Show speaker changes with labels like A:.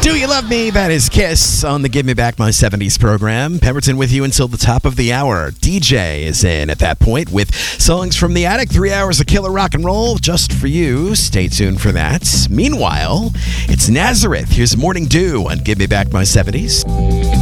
A: Do You Love Me? That is Kiss on the Give Me Back My 70s program. Pemberton with you until the top of the hour. DJ is in at that point with songs from the attic. 3 hours of killer rock and roll just for you. Stay tuned for that. Meanwhile, it's Nazareth. Here's Morning Dew on Give Me Back My 70s.